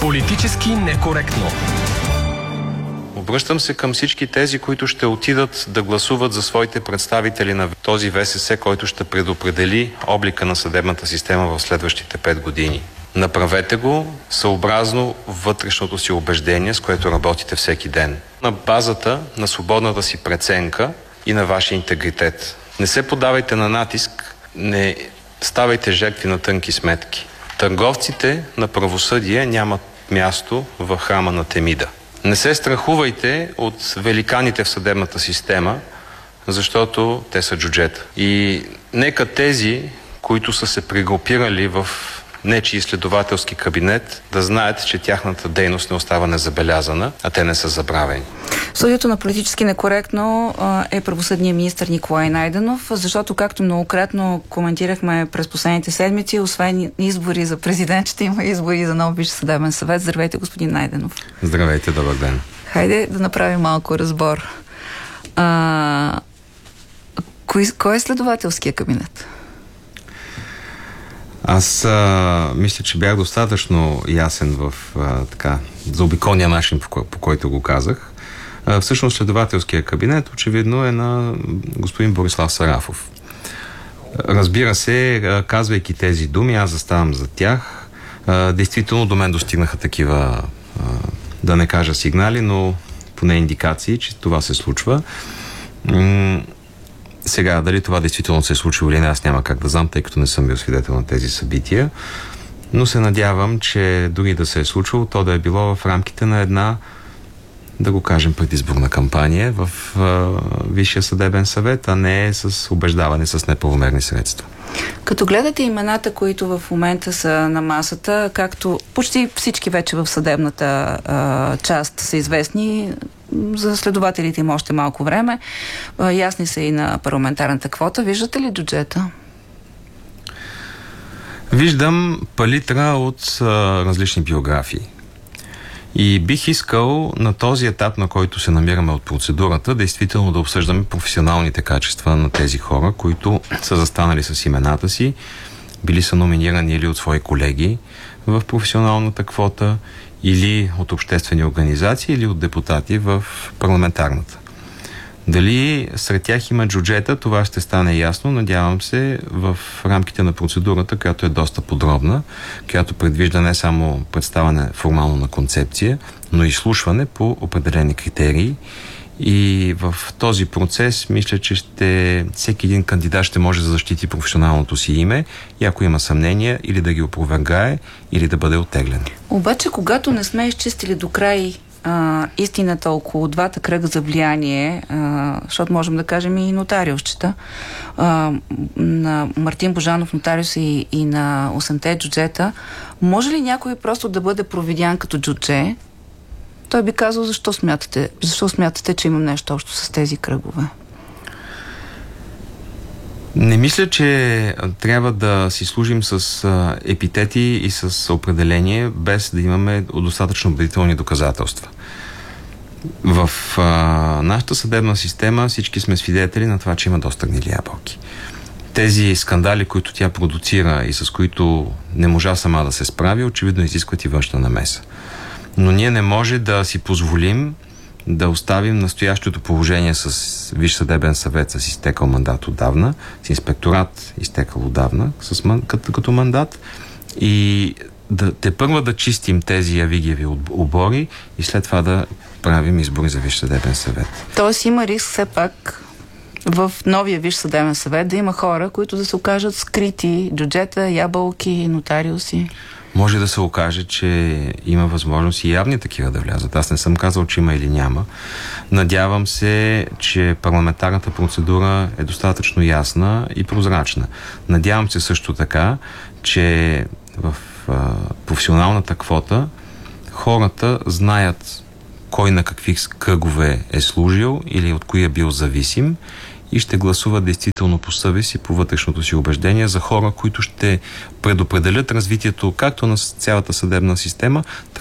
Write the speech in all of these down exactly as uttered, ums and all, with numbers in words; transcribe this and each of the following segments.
Политически некоректно. Обръщам се към всички тези, които ще отидат да гласуват за своите представители на този В С С, който ще предопредели облика на съдебната система в следващите пет години. Направете го съобразно вътрешното си убеждение, с което работите всеки ден. На базата на свободната си преценка и на вашия интегритет. Не се подавайте на натиск, не ставайте жертви на тънки сметки. Търговците на правосъдие нямат място в храма на Темида. Не се страхувайте от великаните в съдебната система, защото те са джуджета. И нека тези, които са се пригрупирали в нечий изследователски кабинет, да знаят, че тяхната дейност не остава незабелязана, а те не са забравени. В студиото на Политически некоректно е правосъдният министър Николай Найденов, защото, както многократно коментирахме през последните седмици, освен избори за президент, ще има избори за нов Висш съдебен съвет. Здравейте, господин Найденов. Здравейте, добър ден. Хайде да направим малко разбор. А, кой, кой е следователския кабинет? Аз а, мисля, че бях достатъчно ясен в а, така, заобиколния начин, по, по който го казах. А, всъщност следователския кабинет очевидно е на господин Борислав Сарафов. Разбира се, казвайки тези думи, аз заставам за тях. А, действително до мен достигнаха такива, а, да не кажа сигнали, но поне индикации, че това се случва. М- Сега, дали това действително се е случило или не, аз няма как да знам, тъй като не съм бил свидетел на тези събития. Но се надявам, че дори да се е случило, то да е било в рамките на една, да го кажем, предизборна кампания в а, Висшия съдебен съвет, а не с убеждаване с неправомерни средства. Като гледате имената, които в момента са на масата, както почти всички вече в съдебната а, част са известни, за следователите има още малко време, а, ясни са и на парламентарната квота. Виждате ли бюджета? Виждам палитра от а, различни биографии. И бих искал на този етап, на който се намираме от процедурата, действително да обсъждаме професионалните качества на тези хора, които са застанали с имената си, били са номинирани или от свои колеги в професионалната квота, или от обществени организации, или от депутати в парламентарната. Дали сред тях има джуджета, това ще стане ясно, надявам се, в рамките на процедурата, която е доста подробна, която предвижда не само представяне формално на концепция, но и изслушване по определени критерии. И в този процес мисля, че ще, всеки един кандидат ще може да защити професионалното си име и ако има съмнения, или да ги опровергае, или да бъде оттеглен. Обаче, когато не сме изчистили до край а, истината около двата кръга за влияние, а, защото можем да кажем и нотариусчета, а, на Мартин Божанов нотариус и, и на осемте джуджета, може ли някой просто да бъде провидян като джудже? Той би казал, защо смятате, защо смятате, че имам нещо общо с тези кръгове? Не мисля, че трябва да си служим с а, епитети и с определение, без да имаме достатъчно убедителни доказателства. В а, нашата съдебна система всички сме свидетели на това, че има доста гнили ябълки. Тези скандали, които тя продуцира и с които не можа сама да се справи, очевидно изискват и външна намеса. Но ние не може да си позволим да оставим настоящото положение с Висш съдебен съвет с изтекал мандат отдавна, с инспекторат изтекал отдавна с, като, като мандат и да, те първа да чистим тези явигиеви обори и след това да правим избори за Висш съдебен съвет. Тоест има риск все пак в новия Висш съдебен съвет да има хора, които да се окажат скрити джуджета, ябълки, нотариуси? Може да се окаже, че има възможност и явни такива да влязат. Аз не съм казал, че има или няма. Надявам се, че парламентарната процедура е достатъчно ясна и прозрачна. Надявам се също така, че в а, професионалната квота хората знаят кой на какви кръгове е служил или от кои е бил зависим и ще гласуват действително по съвест и по вътрешното си убеждение за хора, които ще предопределят развитието както на цялата съдебна система, така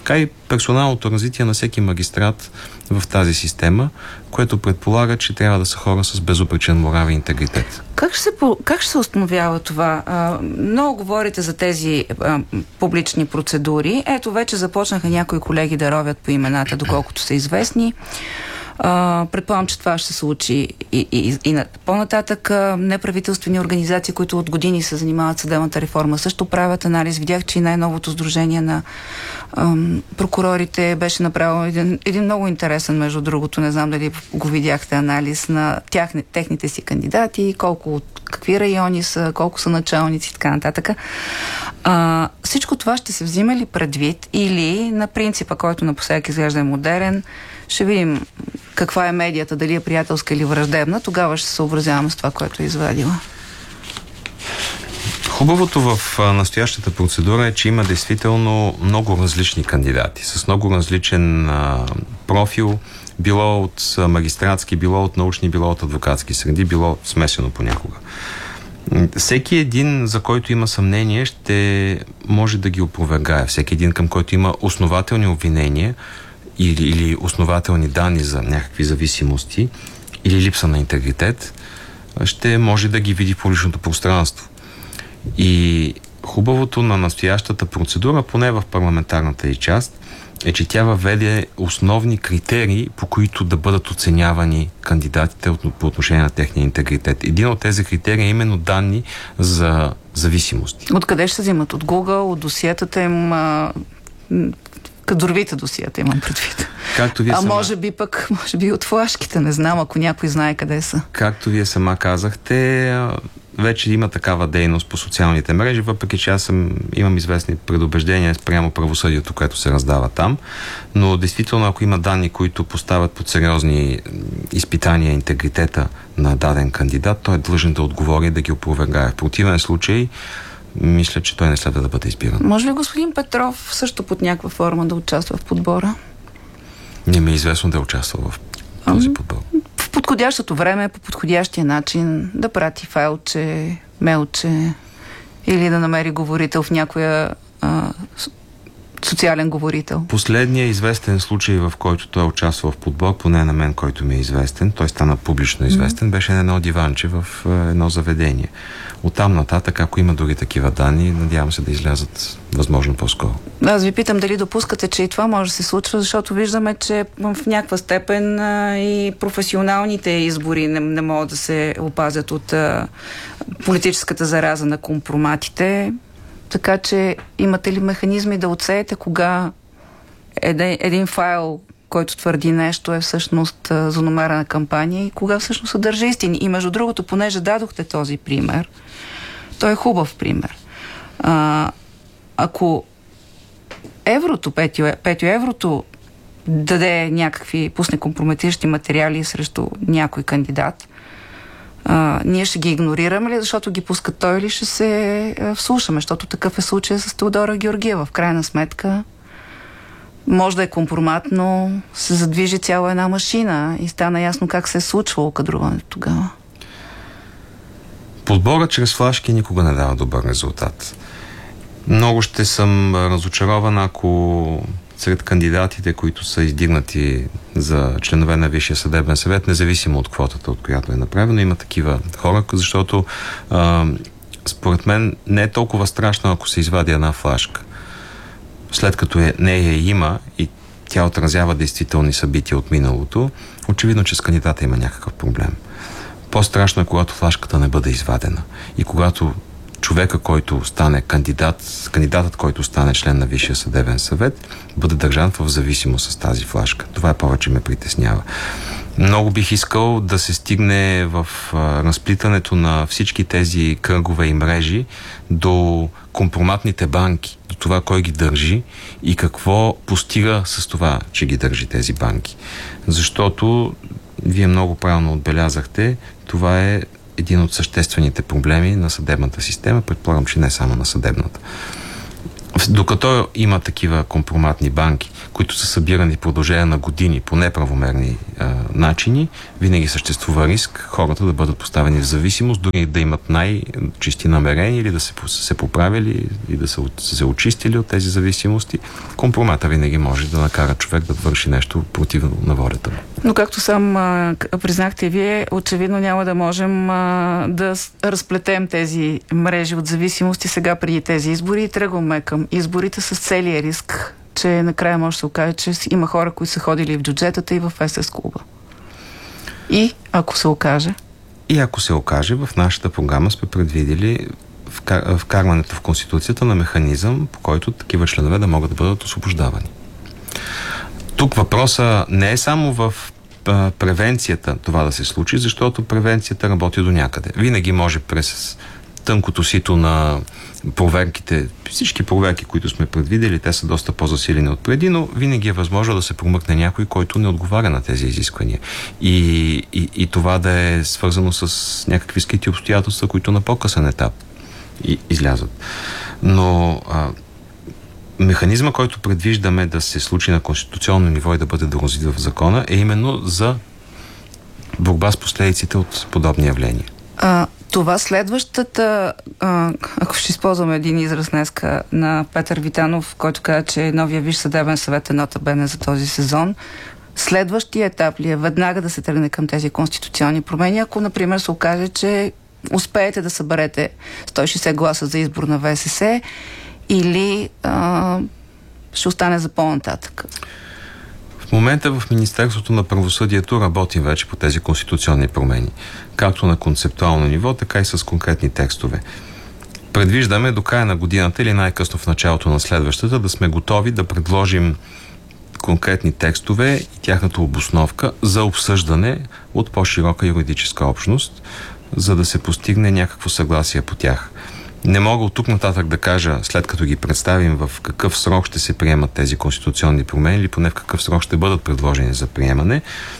така и персоналното развитие на всеки магистрат в тази система, което предполага, че трябва да са хора с безупречен морал и интегритет. Как ще се, как ще се установява това? А, много говорите за тези а, публични процедури. Ето, вече започнаха някои колеги да ровят по имената, доколкото са известни. Uh, предполагам, че това ще се случи и, и, и на, по-нататък. Uh, неправителствени организации, които от години се занимават с съдебната реформа, също правят анализ. Видях, че и най-новото сдружение на um, прокурорите беше направило един, един много интересен, между другото, не знам дали го видяхте, анализ на тях, техните си кандидати, колко от какви райони са, колко са началници и така нататък. Uh, всичко това ще се взима ли предвид или на принципа, който напоследък изглежда е модерен, ще видим каква е медията, дали е приятелска или враждебна, тогава ще се съобразяваме с това, което е извадила. Хубавото в настоящата процедура е, че има действително много различни кандидати, с много различен а, профил, било от магистратски, било от научни, било от адвокатски среди, било смесено понякога. Всеки един, за който има съмнение, ще може да ги опровергае. Всеки един, към който има основателни обвинения, Или, или основателни данни за някакви зависимости или липса на интегритет, ще може да ги види в публичното пространство. И хубавото на настоящата процедура, поне в парламентарната и част, е, че тя въведе основни критерии, по които да бъдат оценявани кандидатите по отношение на техния интегритет. Един от тези критерии е именно данни за зависимости. Откъде ще се взимат? От Google, от досиетата им... А... Кадровите досията имам предвид. Както вие а сама... може би пък, може би от флашките, не знам, ако някой знае къде са. Както вие сама казахте, вече има такава дейност по социалните мрежи, въпреки че аз съм, имам известни предубеждения спрямо правосъдието, което се раздава там, но действително, ако има данни, които поставят под сериозни изпитания интегритета на даден кандидат, той е длъжен да отговори и да ги опровергае. В противен случай мисля, че той не следва да бъде избиран. Може ли господин Петров също под някаква форма да участва в подбора? Не ми е известно да е участвал в този подбор. В подходящото време, по подходящия начин, да прати файлче, мейлче или да намери говорител в някоя а, социален говорител. Последният известен случай, в който той е участвал в подбор, поне на мен, който ми е известен, той стана публично известен, mm-hmm. беше на едно диванче в едно заведение. Оттам нататък, ако има други такива данни, надявам се да излязат възможно по-скоро. Аз ви питам дали допускате, че и това може да се случва, защото виждаме, че в някаква степен а, и професионалните избори не, не могат да се опазят от а, политическата зараза на компроматите. Така че имате ли механизми да отсеете кога един, един файл, който твърди нещо, е всъщност а, злонамерена кампания и кога всъщност съдържа истини? И между другото, понеже дадохте този пример, той е хубав пример. А, ако еврото, Петю, Петю еврото даде някакви, пусне компрометиращи материали срещу някой кандидат, а, ние ще ги игнорираме ли, защото ги пускат той, или ще се а, вслушаме, защото такъв е случай с Теодора Георгиева. В крайна сметка може да е компроматно, се задвижи цяла една машина и стана ясно как се е случвало кадруването тогава. Подборът чрез флашки никога не дава добър резултат. Много ще съм разочарован, ако сред кандидатите, които са издигнати за членове на Висшия съдебен съвет, независимо от квотата, от която е направено, има такива хора, защото а, според мен не е толкова страшно, ако се извади една флашка. След като е, нея има и тя отразява действителни събития от миналото, очевидно, че с кандидата има някакъв проблем. По-страшно е, когато флашката не бъде извадена и когато човека, който стане кандидат, кандидатът, който стане член на Висшия съдебен съвет, бъде държан в зависимост с тази флашка. Това повече ме притеснява. Много бих искал да се стигне в а, разплитането на всички тези кръгове и мрежи до компроматните банки, до това кой ги държи и какво постига с това, че ги държи тези банки. Защото вие много правилно отбелязахте, това е един от съществените проблеми на съдебната система, предполагам, че не само на съдебната. Докато има такива компроматни банки, които са събирани в продължение на години по неправомерни а, начини, винаги съществува риск хората да бъдат поставени в зависимост, дори да имат най-чисти намерения или да се, се поправили и да са се очистили от тези зависимости. Компромата винаги може да накара човек да върши нещо противно на волята му. Но както сам а, признахте вие, очевидно няма да можем а, да разплетем тези мрежи от зависимости сега преди тези избори и тръгваме към изборите с целия риск, че накрая може да се окаже, че има хора, които са ходили в джуджетата и в ес ес клуба. И ако се окаже? И ако се окаже, в нашата програма сме предвидели вкарването в Конституцията на механизъм, по който такива членове да могат да бъдат освобождавани. Тук въпросът не е само в а, превенцията това да се случи, защото превенцията работи до някъде. Винаги може през тънкото сито на проверките, всички проверки, които сме предвидели, те са доста по-засилени от преди, но винаги е възможно да се промъкне някой, който не отговаря на тези изисквания. И, и, и това да е свързано с някакви скрити обстоятелства, които на по-късен етап и, излязат. Но а, механизма, който предвиждаме да се случи на конституционно ниво и да бъде доразвит в закона, е именно за борба с последиците от подобни явления. А, това следващата, а, ако ще използваме един израз днеска на Петър Витанов, който каза, че новия Висш съдебен съвет е нота бене за този сезон, следващия етап ли е веднага да се тръгне към тези конституционни промени, ако, например, се окаже, че успеете да съберете сто и шейсет гласа за избор на ВСС или а, ще остане за по-нататък? В момента в Министерството на правосъдието работим вече по тези конституционни промени, както на концептуално ниво, така и с конкретни текстове. Предвиждаме до края на годината или най-късно в началото на следващата да сме готови да предложим конкретни текстове и тяхната обосновка за обсъждане от по-широка юридическа общност, за да се постигне някакво съгласие по тях. Не мога от тук нататък да кажа, след като ги представим, в какъв срок ще се приемат тези конституционни промени или поне в какъв срок ще бъдат предложени за приемане,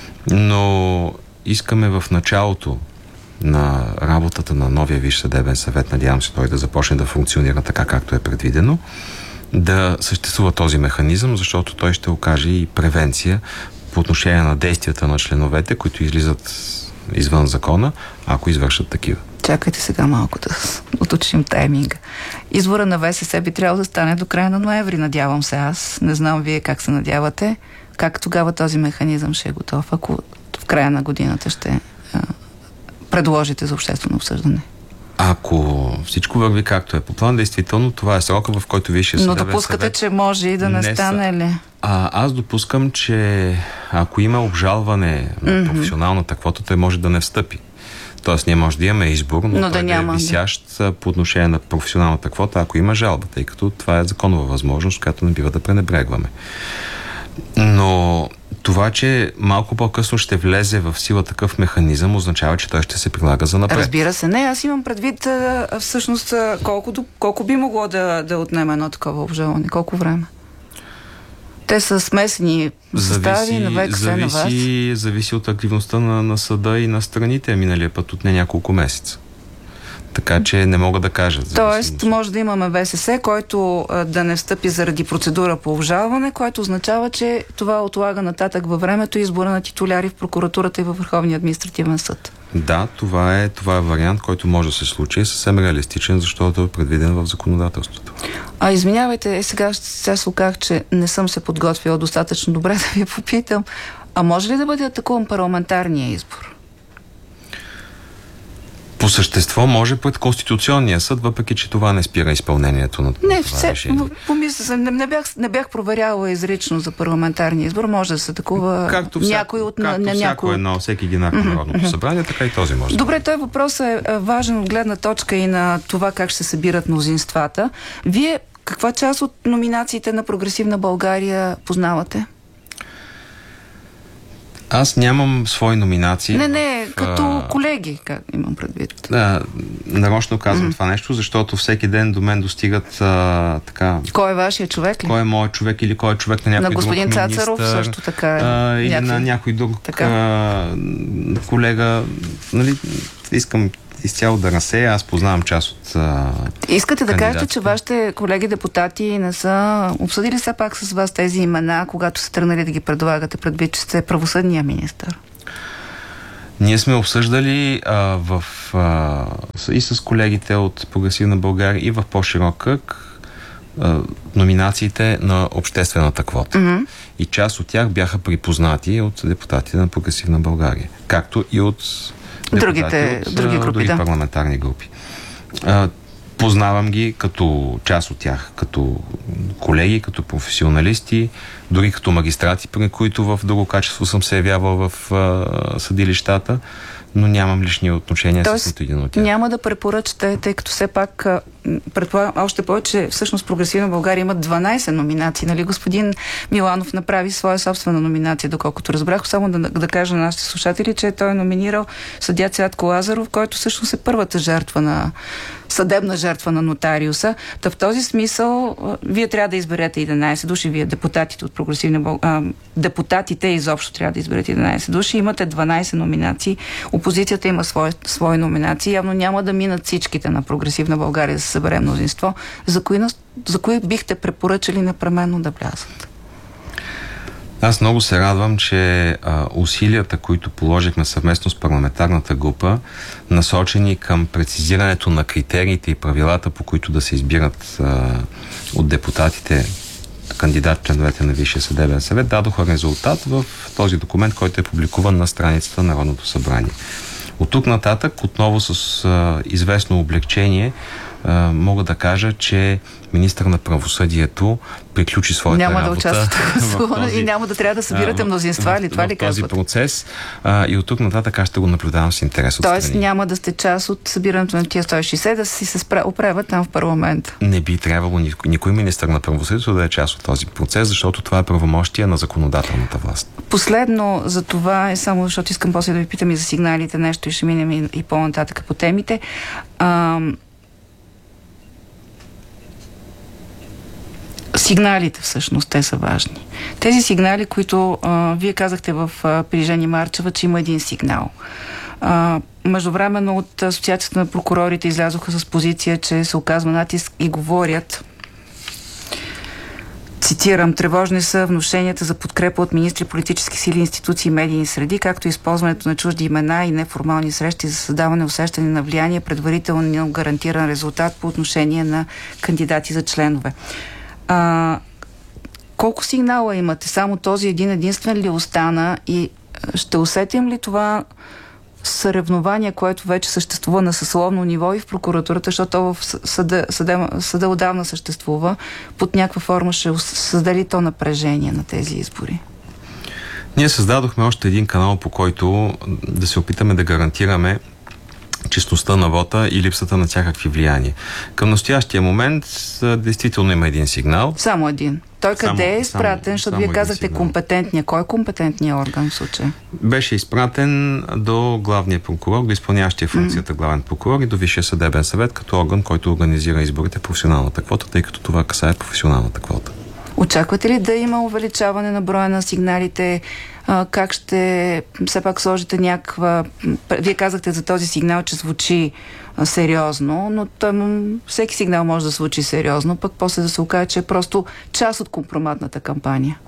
но искаме в началото на работата на новия Висш съдебен съвет, надявам се той да започне да функционира така, както е предвидено, да съществува този механизъм, защото той ще окаже и превенция по отношение на действията на членовете, които излизат извън закона, ако извършат такива. Чакайте сега малко да уточним тайминга. Избора на ВСС би трябвало да стане до края на ноември, надявам се аз. Не знам вие как се надявате. Как тогава този механизъм ще е готов, ако в края на годината ще а, предложите за обществено обсъждане? Ако всичко върви както е по план, действително това е срока, в който Висшия съдебен съвет... Но допускате, съвет... че може и да не, не стане ли? А, аз допускам, че ако има обжалване на mm-hmm. професионалната квота, той може да не встъпи. Тоест, ние може да имаме избор, но, но той да няма, е висящ да. По отношение на професионалната квота, ако има жалба, тъй като това е законова възможност, която не бива да пренебрегваме. Но това, че малко по-късно ще влезе в сила такъв механизъм, означава, че той ще се прилага за напред. Разбира се, не. Аз имам предвид а, всъщност а, колко, колко би могло да, да отнеме едно такова обжалване, колко време. Те са смесени състави на ВКС на вас. Зависи, зависи от активността на, на съда и на страните. Миналия път отне няколко месеца. Така че не мога да кажа. Тоест, може да имаме ВСС, който а, да не встъпи заради процедура по обжалване, което означава, че това отлага нататък във времето избора на титуляри в прокуратурата и във Върховния административен съд. Да, това е, това е вариант, който може да се случи. Е съвсем реалистичен, защото е предвиден в законодателството. А извинявайте, сега сега се казах, че не съм се подготвила достатъчно добре да ви попитам. А може ли да бъде атакуван парламентарния избор? По същество може пред Конституционния съд, въпреки че това не спира изпълнението на не, това все, решение. Помисля, не, не, бях, не бях проверяла изрично за парламентарния избор. Може да се такова както някой от... Както на, всяко някой... едно, всеки един акт на Народното събрание, така и този може. Добре, този въпрос е важен от гледна точка и на това как ще се събират мнозинствата. Вие каква част от номинациите на Прогресивна България познавате? Аз нямам свои номинации. Не, не, в, като а... колеги, как имам предвид. Да, нарочно казвам mm-hmm. това нещо, защото всеки ден до мен достигат а, така... Кой е вашия човек ли? Кой е моят човек или кой е човек на някой друг министър. На господин Цацаров също така. А, или някой... на някой друг а, колега. Нали, искам изцяло да разсея. Аз познавам част от а, Искате да кажете, че вашите колеги депутати не са обсъдили все пак с вас тези имена, когато са тръгнали да ги предлагате, предвид, че сте правосъдния министър? Ние сме обсъждали а, в, а, и с колегите от Прогресивна България и в по-широк кръг а, номинациите на обществената квота. Mm-hmm. И част от тях бяха припознати от депутатите на Прогресивна България, както и от Другите, от други групи, други да. парламентарни групи. А, познавам ги като част от тях, като колеги, като професионалисти, дори като магистрати, при които в друго качество съм се явявал в а, съдилищата, но нямам лични отношения Тоест, с нито един от тях. Няма да препоръчате, тъй като все пак предполагам още повече, всъщност Прогресивна България има дванайсет номинации. Нали? Господин Миланов направи своя собствена номинация, доколкото разбрах. Само да, да кажа на нашите слушатели, че той е номинирал съдия Цвятко Лазаров, който всъщност е първата жертва на съдебна жертва на нотариуса. Та в този смисъл вие трябва да изберете единайсет души, вие депутатите от Прогресивна България, депутатите изобщо трябва да изберете единайсет души. Имате дванайсет номинации. Опозицията има свои, свои номинации. Явно няма да минат всичките на Прогресивна България да се събере мнозинство. За кои, за кои бихте препоръчали непременно да влязат? Аз много се радвам, че а, усилията, които положихме съвместно с парламентарната група, насочени към прецизирането на критериите и правилата, по които да се избират а, от депутатите кандидат членовете на Висшия съдебен съвет, дадоха резултат в този документ, който е публикуван на страницата на Народното събрание. От тук нататък, отново с а, известно облегчение, а, мога да кажа, че министър на правосъдието приключи своята няма работа. Няма да участвате в гласуване и няма да трябва да събирате а, мнозинства ли? Това в, ли в този казвате? процес а, и от тук нататък аз ще го наблюдавам с интерес. Тоест няма да сте част от събирането на тия сто и шейсет, да си се спра... оправят там в парламента. Не би трябвало никой, никой министър на правосъдието да е част от този процес, защото това е правомощие на законодателната власт. Последно за това е само, защото искам после да ви питам и за сигналите нещо и ще минем и, и по-нататък по темите. А, сигналите всъщност, те са важни. Тези сигнали, които а, вие казахте в а, при Жени Марчева, че има един сигнал. А, междувременно от Асоциацията на прокурорите излязоха с позиция, че се оказва натиск и говорят, цитирам, тревожни са внушенията за подкрепа от министри, политически сили, институции и медийни среди, както и използването на чужди имена и неформални срещи за създаване усещане на влияние, предварително гарантиран резултат по отношение на кандидати за членове. А, колко сигнала имате? Само този един единствен ли остана и ще усетим ли това съревнование, което вече съществува на съсловно ниво и в прокуратурата, защото в съда, съда, съда отдавна съществува, под някаква форма ще създаде то напрежение на тези избори? Ние създадохме още един канал, по който да се опитаме да гарантираме честността на вота и липсата на всякакви влияния. Към настоящия момент действително има един сигнал. Само един. Той къде само, е изпратен, защото вие казахте компетентния. Кой е компетентният орган в случая? Беше изпратен до главния прокурор, до изпълняващия функцията mm. главен прокурор и до Висшия съдебен съвет, като орган, който организира изборите професионалната квота, тъй като това касае професионалната квота. Очаквате ли да има увеличаване на броя на сигналите? А, как ще все пак сложите някаква... Вие казахте за този сигнал, че звучи а, сериозно, но той, всеки сигнал може да звучи сериозно, пък после да се окаже, че е просто част от компроматната кампания.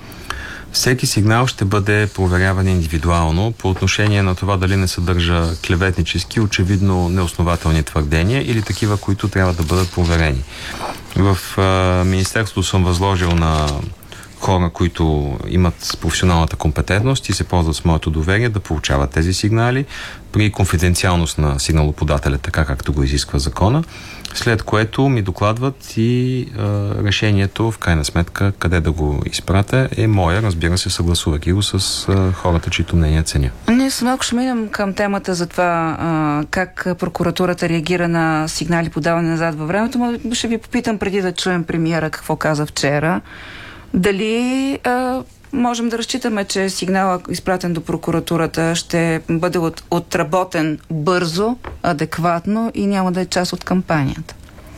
Всеки сигнал ще бъде проверяван индивидуално по отношение на това дали не съдържа клеветнически, очевидно неоснователни твърдения или такива, които трябва да бъдат проверени. В а, Министерството съм възложил на хора, които имат професионалната компетентност и се ползват с моето доверие да получават тези сигнали при конфиденциалност на сигналоподателя, така както го изисква закона, след което ми докладват и а, решението, в крайна сметка, къде да го изпратя, е моя, разбира се, съгласувайки го с а, хората, чието мнение ценя. Ние с малко ще минем към темата за това а, как прокуратурата реагира на сигнали подаване назад във времето, но ще ви попитам преди да чуем премиера какво каза вчера. Дали а, можем да разчитаме, че сигналът, изпратен до прокуратурата, ще бъде от, отработен бързо, адекватно и няма да е част от кампанията?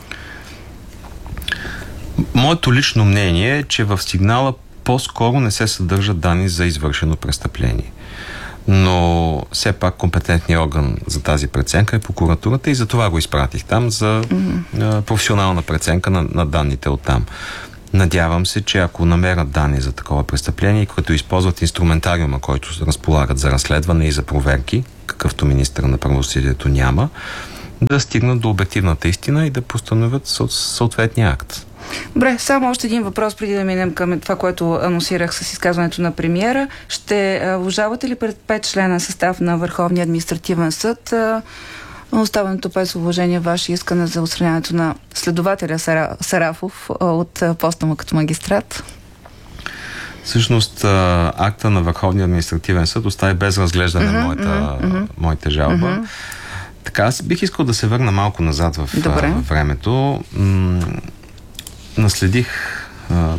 Моето лично мнение е, че в сигнала по-скоро не се съдържат данни за извършено престъпление. Но все пак компетентният орган за тази преценка е прокуратурата и за това го изпратих там за mm-hmm. професионална преценка на, на данните от там. Надявам се, че ако намерят данни за такова престъпление, които използват инструментариума, който разполагат за разследване и за проверки, какъвто министър на правосъдието няма, да стигнат до обективната истина и да постановят съответния акт. Добре, само още един въпрос, преди да минем към това, което анонсирах с изказването на премиера. Ще обжалвате ли пред пет члена състав на Върховния административен съд оставането без уважение ваше искане за отстраняването на следователя Сара, Сарафов от поста му като магистрат? Всъщност, акта на Върховния административен съд остави без разглеждане mm-hmm, моята, mm-hmm. моята жалба. Mm-hmm. Така, аз бих искал да се върна малко назад в, в времето. М- наследих а,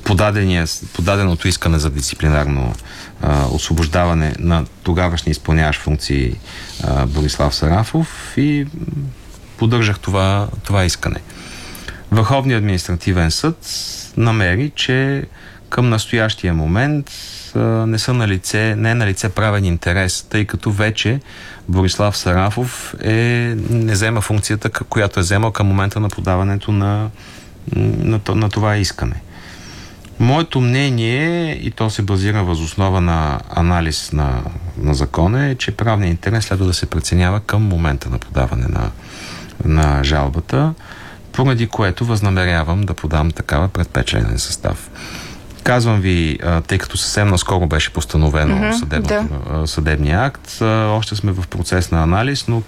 подаденото искане за дисциплинарно а, освобождаване на тогавашни изпълняващ функции а, Борислав Сарафов и поддържах това, това искане. Върховният административен съд намери, че към настоящия момент а, не са на лице, не е на лице правен интерес, тъй като вече Борислав Сарафов е, не взема функцията, която е вземал към момента на подаването на, на, на това искане. Моето мнение, и то се базира въз основа на анализ на, на закона, е, че правният интерес следва да се преценява към момента на подаване на, на жалбата, поради което възнамерявам да подам такава пред петчленен състав. Казвам ви, тъй като съвсем наскоро беше постановено mm-hmm, да. съдебния акт, още сме в процес на анализ, но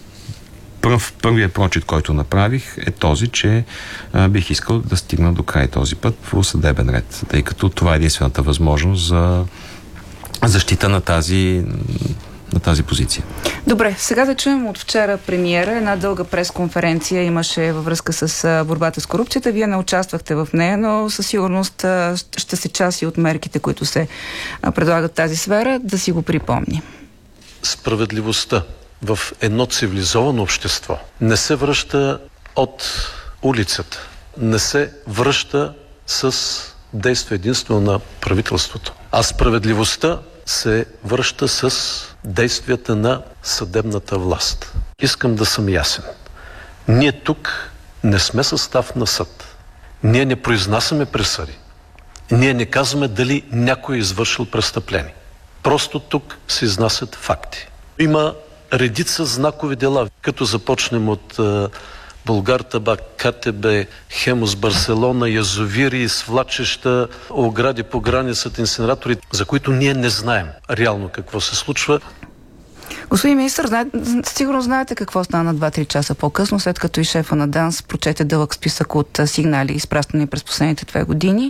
пръв, първият прочит, който направих, е този, че а, бих искал да стигна до край този път в съдебен ред, тъй като това е единствената възможност за защита на тази, на тази позиция. Добре, сега да чуем от вчера премиера. Една дълга пресконференция имаше във връзка с а, борбата с корупцията. Вие не участвахте в нея, но със сигурност а, ще се части от мерките, които се а, предлагат в тази сфера. Да си го припомни. Справедливостта в едно цивилизовано общество не се връща от улицата, не се връща с действие единствено на правителството, а справедливостта се връща с действията на съдебната власт. Искам да съм ясен. Ние тук не сме състав на съд. Ние не произнасяме присъди. Ние не казваме дали някой е извършил престъпление. Просто тук се изнасят факти. Има редица знакови дела, като започнем от е, Булгартабак, КТБ, Хемус, Барселона, язовири, свлачища, огради по границата, инсинератори, за които ние не знаем реално какво се случва. Господин министър, знае, сигурно знаете какво стана два-три часа по-късно, след като и шефа на ДАНС прочете дълъг списък от сигнали, изпращани през последните две години.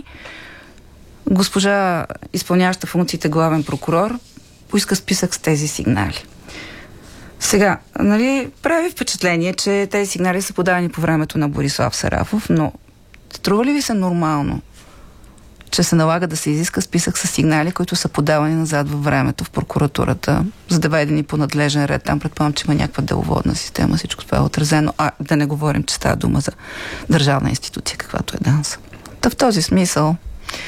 Госпожа, изпълняваща функциите главен прокурор, поиска списък с тези сигнали. Сега, нали, прави впечатление, че тези сигнали са подавани по времето на Борислав Сарафов, но струва ли ви се нормално, че се налага да се изиска списък с сигнали, които са подавани назад във времето в прокуратурата, заведени по надлежен ред? Там предполагам, че има някаква деловодна система, всичко това е отразено, а да не говорим, че става дума за държавна институция, каквато е ДАНС. Та в този смисъл...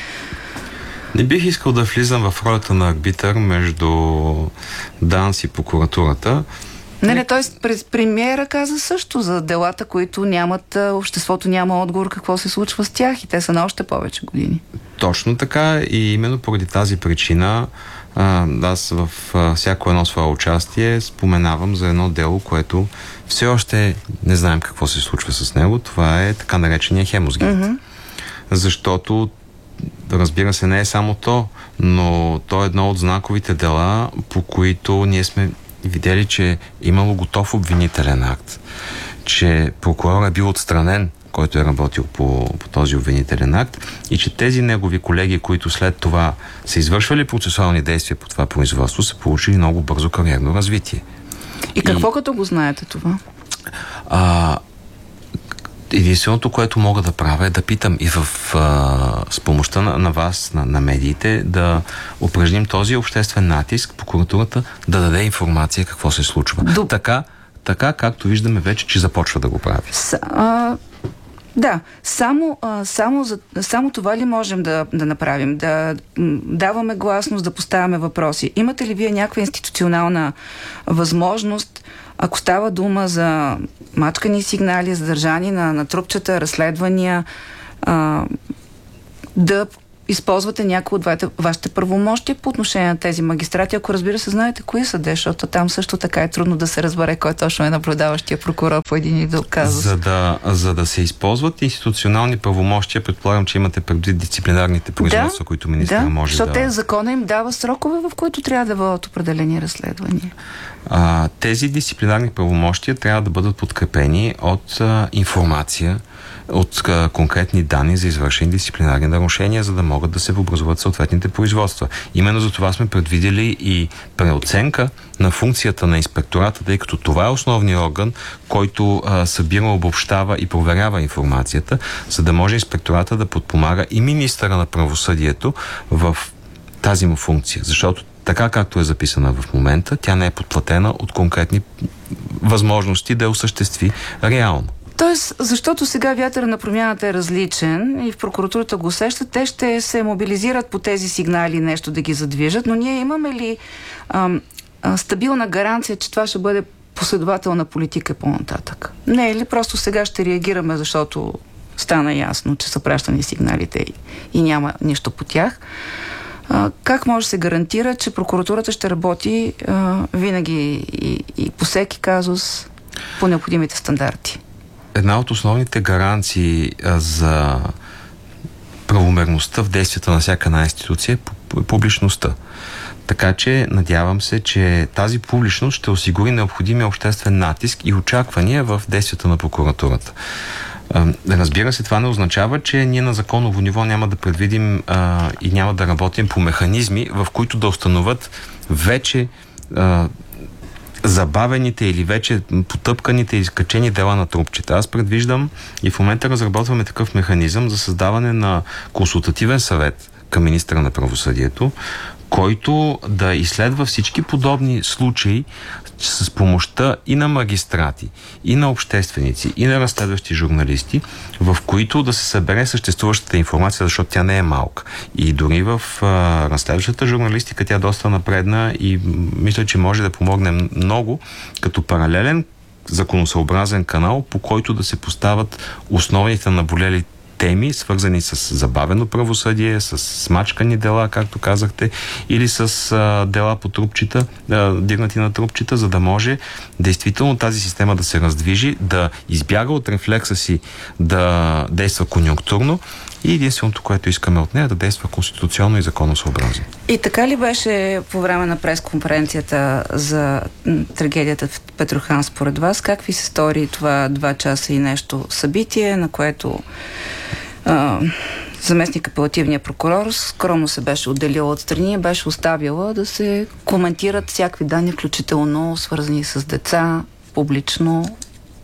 Не бих искал да влизам в ролята на арбитър между ДАНС и прокуратурата. Не, не, т.е. премиера каза също за делата, които нямат, обществото няма отговор какво се случва с тях и те са на още повече години. Точно така и именно поради тази причина аз в всяко едно свое участие споменавам за едно дело, което все още не знаем какво се случва с него. Това е така наречения Хемус гейт. Mm-hmm. Защото разбира се, не е само то, но то е едно от знаковите дела, по които ние сме видели, че имало готов обвинителен акт, че прокурор е бил отстранен, който е работил по, по този обвинителен акт и че тези негови колеги, които след това са извършвали процесуални действия по това производство, са получили много бързо кариерно развитие. И какво и, като го знаете това? А, единственото, което мога да правя е да питам и в, а, с помощта на, на вас, на, на медиите, да упражним този обществен натиск, прокуратурата да даде информация какво се случва. Доб... Така, така, както виждаме вече, че започва да го прави. С, а, Да, само, а, само, за, само това ли можем да, да направим? Да м, даваме гласност, да поставяме въпроси. Имате ли вие някаква институционална възможност, ако става дума за мачкани сигнали, задържани на, на трупчета, разследвания, а, да използвате някои от вашите правомощия по отношение на тези магистрати, ако разбира се знаете кои са, защото там също така е трудно да се разбере кой точно е наблюдаващия прокурор по един и друг казус. За да, за да се използват институционални правомощия, предполагам, че имате предвид дисциплинарните производства, да, които министър да, може да... защото те закона им дава срокове, в които трябва да бъдат определени разследвания. А, тези дисциплинарни правомощия трябва да бъдат подкрепени от а, информация, от а, конкретни данни за извършени дисциплинарни нарушения, за да могат да се образуват съответните производства. Именно за това сме предвидели и преоценка на функцията на инспектората, тъй като това е основният орган, който а, събира, обобщава и проверява информацията, за да може инспектората да подпомага и министъра на правосъдието в тази му функция. Защото така както е записана в момента, тя не е подплатена от конкретни възможности да я осъществи реално. Тоест, защото сега вятъра на промяната е различен и в прокуратурата го усещат, те ще се мобилизират по тези сигнали нещо да ги задвижат, но ние имаме ли ам, а, стабилна гаранция, че това ще бъде последователна политика по-нататък? Не, или просто сега ще реагираме, защото стана ясно, че са пращани сигналите и, и няма нищо по тях. А, как може да се гарантира, че прокуратурата ще работи а, винаги и, и по всеки казус по необходимите стандарти? Една от основните гаранции а, за правомерността в действията на всяка една институция е публичността. Така че надявам се, че тази публичност ще осигури необходимия обществен натиск и очаквания в действията на прокуратурата. Разбира се, това не означава, че ние на законово ниво няма да предвидим а, и няма да работим по механизми, в които да установят вече а, забавените или вече потъпканите и изкачени дела на трупчета. Аз предвиждам и в момента разработваме такъв механизъм за създаване на консултативен съвет към министъра на правосъдието, който да изследва всички подобни случаи с помощта и на магистрати, и на общественици, и на разследващи журналисти, в които да се събере съществуващата информация, защото тя не е малка. И дори в а, разследващата журналистика тя доста напредна и мисля, че може да помогне много като паралелен законосъобразен канал, по който да се поставят основните наболели теми, свързани с забавено правосъдие, с смачкани дела, както казахте, или с а, дела по трупчета, а, дигнати на трупчета, за да може действително тази система да се раздвижи, да избяга от рефлекса си да действа конюнктурно и единственото, което искаме от нея, да действа конституционно и законосъобразно. И така ли беше по време на пресконференцията за трагедията в Петрохан според вас? Как ви се стори това два часа и нещо събитие, на което а, заместник апелативния прокурор скромно се беше отделила от страни и беше оставила да се коментират всякакви данни, включително свързани с деца, публично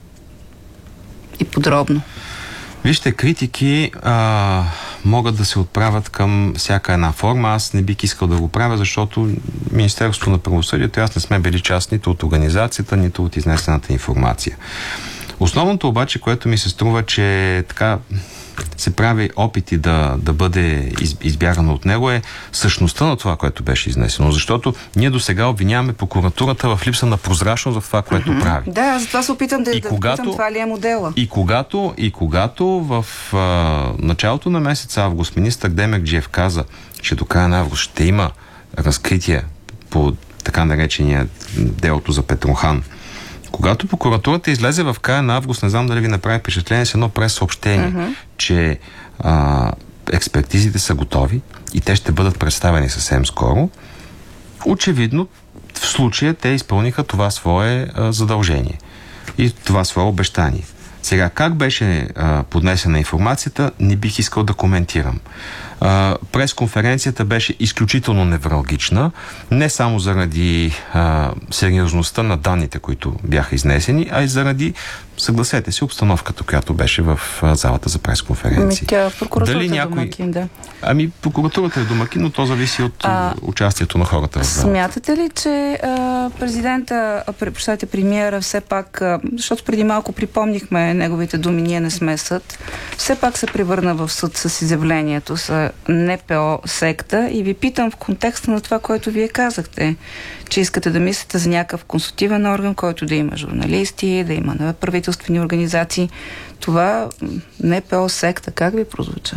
и подробно? Вижте, критики а, могат да се отправят към всяка една форма. Аз не бих искал да го правя, защото Министерството на правосъдието и аз не сме били част нито от организацията, нито от изнесената информация. Основното обаче, което ми се струва, че така се прави опити да, да бъде из, избягано от него, е същността на това, което беше изнесено. Защото ние до сега обвиняваме прокуратурата в липса на прозрачност в това, което mm-hmm. прави. Да, затова се опитам да, и да когато, питам това ли е модела. И когато, и когато в а, началото на месец август министър Демерджиев каза, че до края на август ще има разкритие по така наречения делото за Петрохан. Когато прокуратурата излезе в края на август, не знам дали ви направи впечатление с едно прес-съобщение, uh-huh. че а, експертизите са готови и те ще бъдат представени съвсем скоро, очевидно в случая те изпълниха това свое а, задължение и това свое обещание. Сега, как беше а, поднесена информацията, не бих искал да коментирам. А, пресконференцията беше изключително невралгична, не само заради а, сериозността на данните, които бяха изнесени, а и заради, съгласете се, обстановката, която беше в а, залата за пресконференции. Ами тя прокуратурата Дали е някой... домакин, да. Ами прокуратурата е домакин, но то зависи от а, участието на хората в залата. Смятате ли, че а, президента, препощайте премиера, все пак, а, защото преди малко припомнихме неговите думи, ние не сме съд, все пак се превърна в съд с изявлението с НПО секта и ви питам в контекста на това, което вие казахте, че искате да мислите за някакъв консултативен орган, който да има журналисти, да има неправителствени организации. Това НПО секта как ви прозвуча?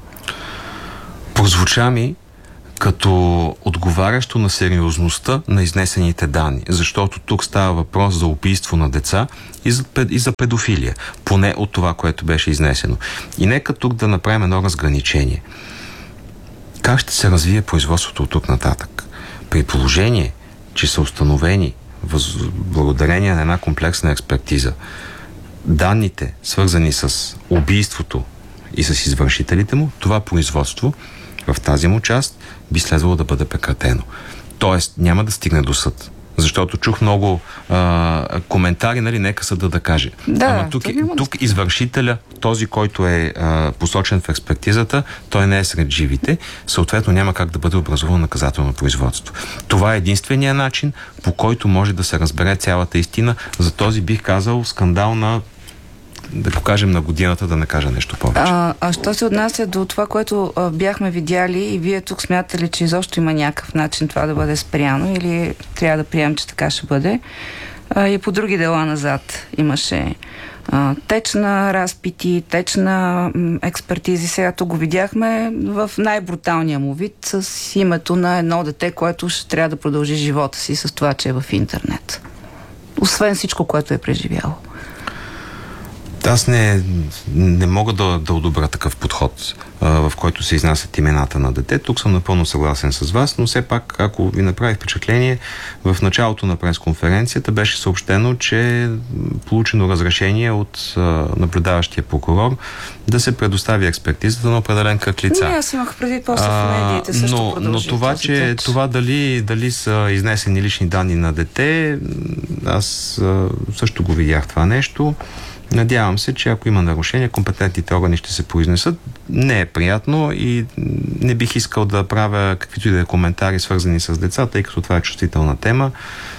Прозвуча ми като отговарящо на сериозността на изнесените данни, защото тук става въпрос за убийство на деца и за, и за педофилия, поне от това, което беше изнесено. И нека тук да направим едно разграничение. Как ще се развие производството от тук нататък? При положение, че са установени въз... благодарение на една комплексна експертиза данните, свързани с убийството и с извършителите му, това производство в тази му част би следвало да бъде прекратено. Тоест, няма да стигне до съд. Защото чух много а, коментари, нали, нека съда да каже. Да, Ама тук, тук извършителя, този, който е а, посочен в експертизата, той не е сред живите, съответно няма как да бъде образувано наказателно производство. Това е единствения начин, по който може да се разбере цялата истина за този, бих казал, скандал на, да покажем на годината, да не кажа нещо повече. А, а що се отнася до това, което а, бяхме видяли и вие тук смятате ли, че изобщо има някакъв начин това да бъде спряно или трябва да приемем, че така ще бъде? А, и по други дела назад имаше а, теч на разпити, теч на м, експертизи. Сега тук го видяхме в най-бруталния му вид с името на едно дете, което ще трябва да продължи живота си с това, че е в интернет. Освен всичко, което е преживяло. Аз не, не мога да, да одобря такъв подход, а, в който се изнасят имената на дете. Тук съм напълно съгласен с вас, но все пак, ако ви направи впечатление, в началото на пресконференцията беше съобщено, че е получено разрешение от а, наблюдаващия прокурор да се предостави експертизата на определен кръг лица. Не, аз имах преди после в медиите също но, продължи. но това, че теч. това дали, дали са изнесени лични данни на дете, аз а, също го видях това нещо. Надявам се, че ако има нарушения, компетентните органи ще се произнесат. Не е приятно и не бих искал да правя каквито и да е коментари, свързани с деца, тъй като това е чувствителна тема.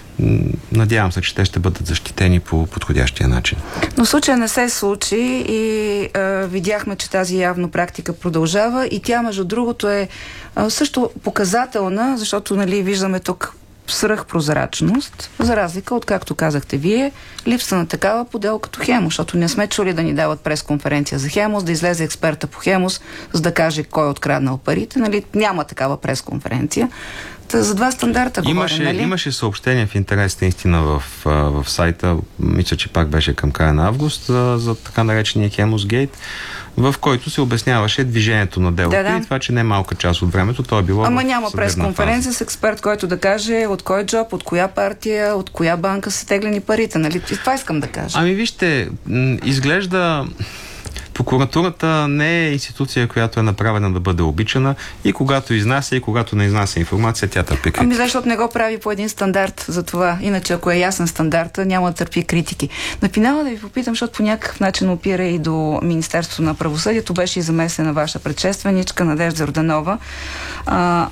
Надявам се, че те ще бъдат защитени по подходящия начин. Но случая не се случи и а, видяхме, че тази явно практика продължава и тя, между другото, е а, също показателна, защото, нали, виждаме тук свръхпрозрачност, за разлика от, както казахте вие, липса на такава по дело като Хемус, защото не сме чули да ни дават пресконференция за Хемус, да излезе експерта по Хемус, за да каже кой е откраднал парите. Нали, няма такава пресконференция. Та за два стандарта имаше, говорим, нали? Имаше съобщение в интерес на истина в, в сайта, мисля, че пак беше към края на август, за, за така наречения Хемус Гейт, в който се обясняваше движението на делото, да, да. И това, че не е малка част от времето, то е било. Ама няма пресконференция с експерт, който да каже от кой джоб, от коя партия, от коя банка са теглени парите, нали? И това искам да кажа. Ами вижте, изглежда прокуратурата не е институция, която е направена да бъде обичана и когато изнася, и когато не изнася информация, тя търпи критики. Ами защото не го прави по един стандарт за това. Иначе, ако е ясен стандарта, няма да търпи критики. На финала да ви попитам, защото по някакъв начин опира и до Министерството на правосъдието, беше и замесена ваша предшественичка Надежда Йорданова. А,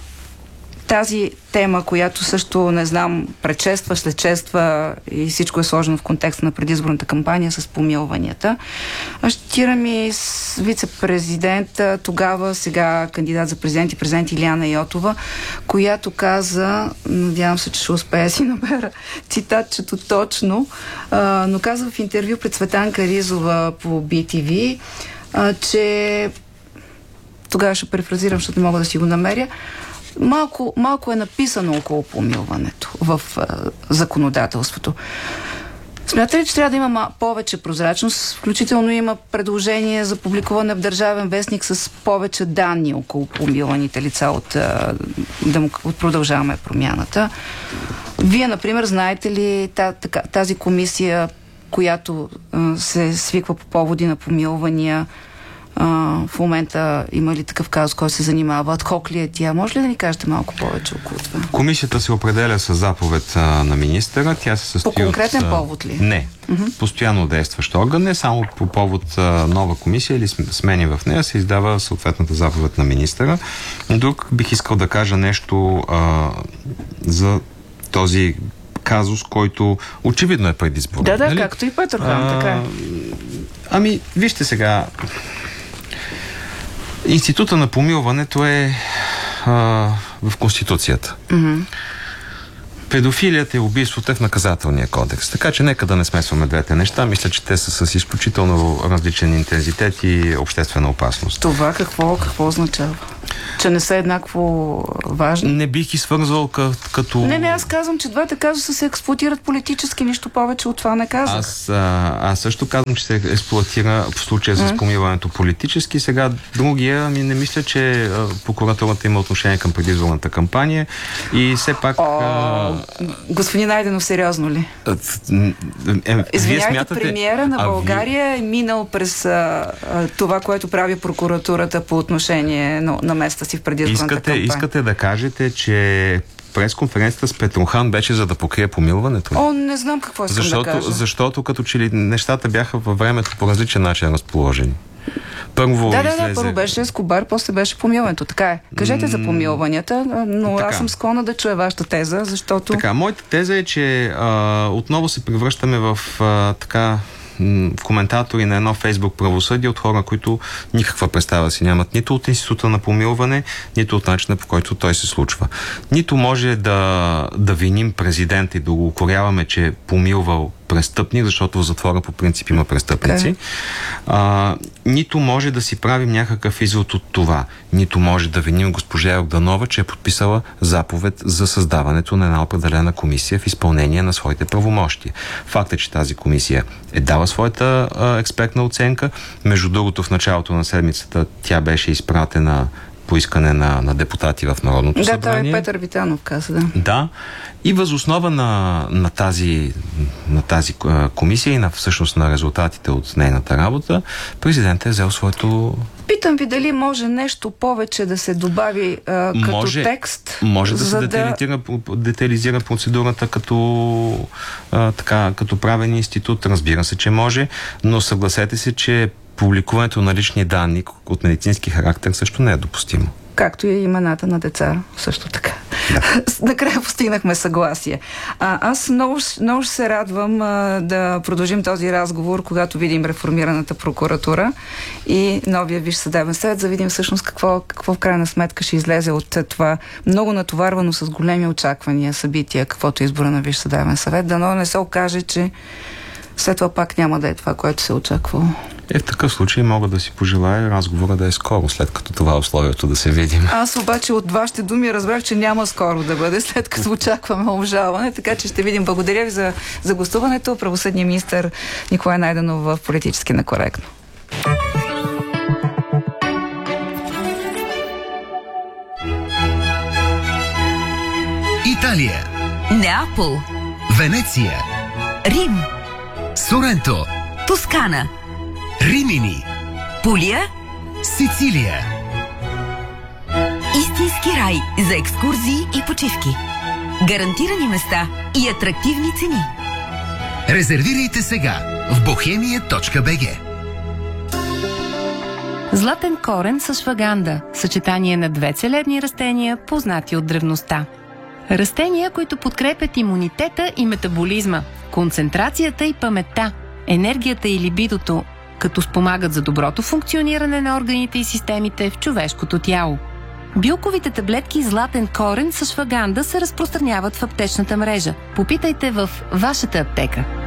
тази тема, която също, не знам, предшества, следчества и всичко е сложено в контекста на предизборната кампания с помилванията. Щирам и с вице-президента, тогава, сега кандидат за президент и президент Илияна Йотова, която каза, надявам се, че ще успея да си набера цитатчето точно, а, но каза в интервю пред Цветанка Ризова по Би Ти Ви, а, че тогава ще префразирам, защото не мога да си го намеря, Малко, малко е написано около помилването в а, законодателството. Смятате ли, че трябва да има повече прозрачност? Включително има предложение за публикуване в Държавен вестник с повече данни около помилваните лица от, а, от Продължаваме промяната. Вие, например, знаете ли тази комисия, която а, се свиква по поводи на помилвания, А, в момента има ли такъв казус, който се занимава? Адхок ли е тя? Може ли да ни кажете малко повече около това? Комисията се определя с заповед а, на министъра. Тя се състои по конкретен от, повод ли? Не. Uh-huh. Постоянно действащ орган. Не само по повод а, нова комисия или смени в нея се издава съответната заповед на министъра. Друг бих искал да кажа нещо а, за този казус, който очевидно е предизборен. Да, да, нали? както и Петърхан, така е. Ами, вижте сега, института на помилването е а, в Конституцията. Mm-hmm. Педофилията и убийството е в наказателния кодекс. Така че нека да не смесваме двете неща. Мисля, че те са с изключително различен интензитет и обществена опасност. Това какво, какво означава? Че не са еднакво важни? Не бих ги свързвал като... Не, не, аз казвам, че двата казуса се експлоатират политически, нищо повече от това не казах. Аз, а, аз също казвам, че се експлоатира в случая с помилването политически. Сега другия, ми не мисля, че а, прокуратурата има отношение към предизборната кампания и все пак... О, а... господин Найденов, сериозно ли? Е, Извинявайте, смятате... премиера на България ви... е минал през а, а, това, което прави прокуратурата по отношение на, на места си в предизборната искате, кампания. Искате да кажете, че пресконференцията с Петрохан беше за да покрие помилването? О, не знам какво искам защото, да кажа. Защото като че ли нещата бяха във времето по различен начин разположени. Първо да, да, излезе... да, първо беше Ескобар, после беше помилването. Така е. Кажете за помилванията, но така. Аз съм склонна да чуя вашата теза, защото... Така, моята теза е, че а, отново се превръщаме в а, така коментатори на едно Фейсбук правосъдие от хора, които никаква представа си нямат нито от института на помилване, нито от начина, по който той се случва. Нито може да, да виним президента и да го укоряваме, че е помилвал престъпник, защото в затвора по принцип има престъпници. Okay. А, нито може да си правим някакъв извод от това. Нито може да виним госпожа Йорданова, че е подписала заповед за създаването на една определена комисия в изпълнение на своите правомощия. Факт е, че тази комисия е дала своята а, експертна оценка. Между другото, в началото на седмицата тя беше изпратена по искане на, на депутати в Народното да, събрание. Да, той Петър Витанов каза, да. Да. И възоснова на, на тази, на тази комисия и на всъщност на резултатите от нейната работа, президентът е взел своето... Питам ви дали може нещо повече да се добави а, като може, текст. Може да се да... детализира, детализира процедурата като, а, така, като правен институт. Разбира се, че може, но съгласете се, че публикуването на лични данни от медицински характер също не е допустимо. Както и имената на деца, също така. Да. Накрая постигнахме съгласие. А, аз много, много ще се радвам а, да продължим този разговор, когато видим реформираната прокуратура и новия Висш съдебен съвет, за да видим всъщност какво, какво в крайна сметка ще излезе от това много натоварвано с големи очаквания събития, каквото е избора на Висш съдебен съвет. Дано не се окаже, че след това пак няма да е това, което се очаквало. Е, в такъв случай мога да си пожелая разговора да е скоро, след като това е условието да се видим. Аз обаче от вашите думи разбрах, че няма скоро да бъде, след като очакваме обжалване, така че ще видим. Благодаря ви за, за гостуването. Правосъдния министър Николай Найденов в Политически некоректно. Италия, Неапол, Венеция, Рим, Соренто, Тоскана, Римини, Пулия, Сицилия. Истински рай за екскурзии и почивки. Гарантирани места и атрактивни цени. Резервирайте сега в бохемия точка би джи. Златен корен с шваганда – съчетание на две целебни растения, познати от древността. Растения, които подкрепят имунитета и метаболизма, концентрацията и паметта, енергията и либидото, като спомагат за доброто функциониране на органите и системите в човешкото тяло. Билковите таблетки Златен корен с шваганда се разпространяват в аптечната мрежа. Попитайте в вашата аптека.